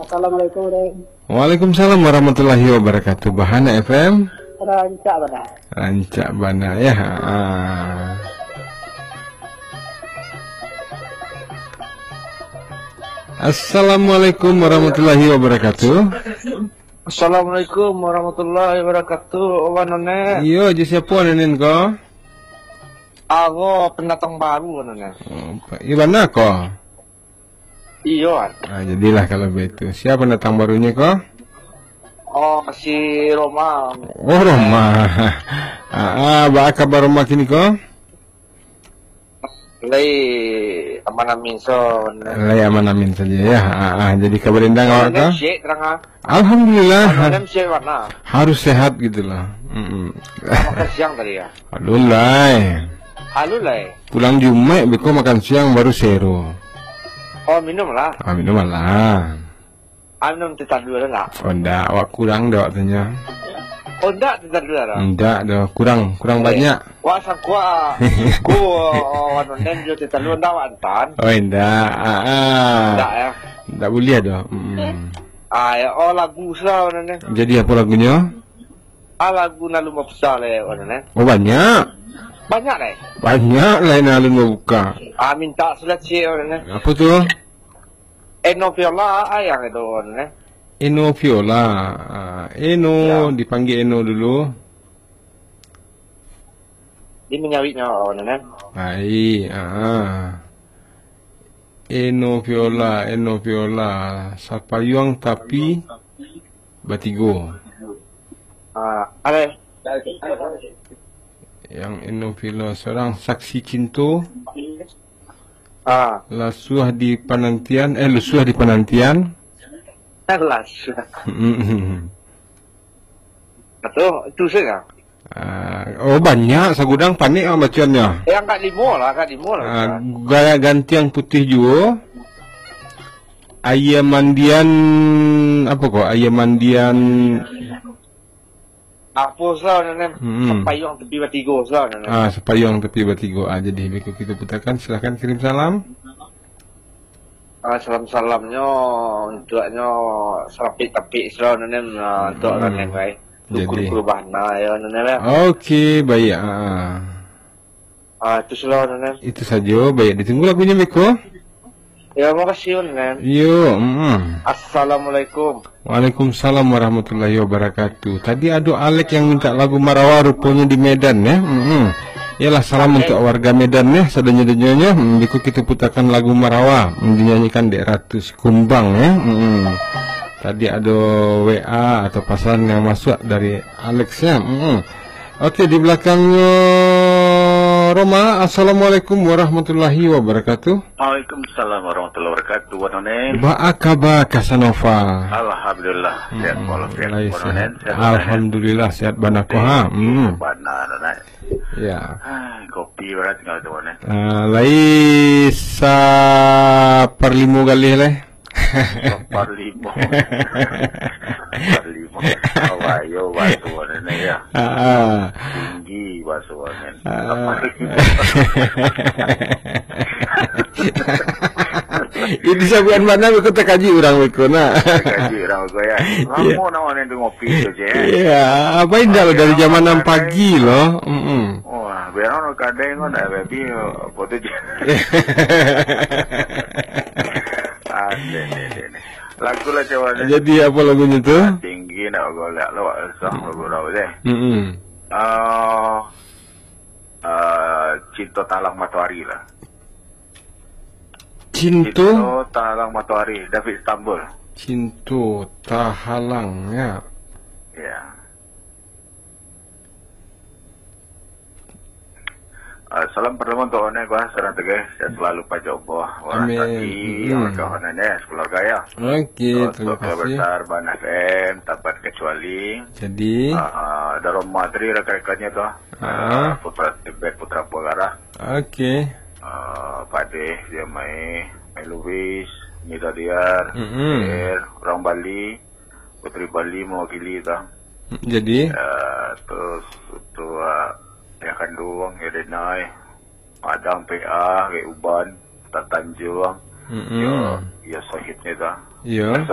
Assalamualaikum. Waalaikumsalam warahmatullahi wabarakatuh. Bahana FM. Rancak bana. Rancak bana ya. Assalamualaikum warahmatullahi wabarakatuh. Assalamualaikum warahmatullahi wabarakatuh. Wanone. Iyo, siapa nenek ko? Aku pendatang baru wanone. Gimana ko? Iya. Jadilah kalau begitu. Siapa pendatang barunya ko? Oh, si Roma. Oh, Roma. Ba kabar Roma kini ko? Lay aman-amin so. Lay aman-amin saja ya. Jadi kabar indang awak ko? Alhamdulillah. Harus sehat gitulah. Makan siang tadi ya. Aduh lay. Pulang Jumat beko makan siang baru sero. Oh, minum lah. Minum lah. Minum tidak dulu lah. Oh enggak, awak kurang dah waktunya. Oh enggak, tidak dulu lah. Enggak dah, kurang banyak. Wah, sakwa. Ku wanone dia tidak dulu dah wantan. Oh enggak. Enggak ya. Enggak boleh dah. Ya, oh lagu sah wanone. Jadi apa lagunya? Lagu nalu mapsa le wanone. Oh banyak. Banyak le. Banyak lain alun mau buka. Minta sulat sih wanone. Apa tuh? Eno Viola ayang itu wanone. Eno Viola. Eno ya. Dipanggil Eno dulu. Dia menyawitnya wanone. Baik. Eno Viola. Sapayuang tapi batigo. Ada. Yang Eno Viola seorang saksi cinta. Lusuh di penantian. Itu sih oh banyak sagudang panik bacanya. Yang kak limo lah. Gaya ganti yang putih juga. Ayam mandian apa kok? Ayam mandian. Apa sah nenek? Sepayung tepi batigo sah nenek. Sepayung tepi batigo. Jadi begitu kita putarkan. Silahkan kirim salam. Salam-salamnya untuknya serapik-tapik sah nenek untuk nenek baik. Jadi perubahan ya nenek. Oke, baik. Itu sah nenek. Itu saja. Baik, ditunggu lagunya Beko. Ya, makasih nenek. Yo. Assalamualaikum. Waalaikumsalam warahmatullahi wabarakatuh. Tadi ada Alek yang minta lagu Marawa rupanya di Medan ya. Yalah salam untuk warga Medan ya. Sadanya-danyanya biku kita putarkan lagu Marawa dinyanyikan Dek Ratu Kumbang ya. Tadi ada WA atau pesan yang masuk dari Alex ya. Oke, di belakangnya Roma. Assalamualaikum warahmatullahi wabarakatuh. Waalaikumsalam warahmatullahi wabarakatuh. Wanone. Ba kabar Kasanova? Alhamdulillah sehat walafiat. Alhamdulillah sehat banako ha. Benar. Ya. Kopi berat tinggal tu wanone. Lai perlimo kali leh. Perlimo. Awayo batu wanone ya. Tinggi batu wanone. Ini sabuan mana aku tak kaji orang aku nak. Kaji orang aku ya. Kamu nak wanone tu ngopi saja. Iya, apa indah dari zaman 6 pagi loh. Wah, biar orang kadang kan ada baby foto je. Lagu lah cawan. Jadi apa lagunya tu? Tinggi nak golak lo sah lagu deh. Cinta Talang Matahari lah. Cinta Talang Matahari, David Istanbul. Cinta Tahalang ya. Ya. Salam pertama untuk anda gua serang tegak saya selalu pajak bawah orang tadi kawan anda keluarga ya. Oke, terima kasih. Besar Ban FM tanpa kecuali. Jadi dalam materi rekan-rekannya tuh Putra Tibet Putra Pagara. Oke. Pak Deh dia main Luis Nida Diar, orang Bali, Putri Bali mewakili tuh. Jadi terus itu ya kandung ya denai Padang PA ke Uban Tanjung ya sahibnya dah. Ya.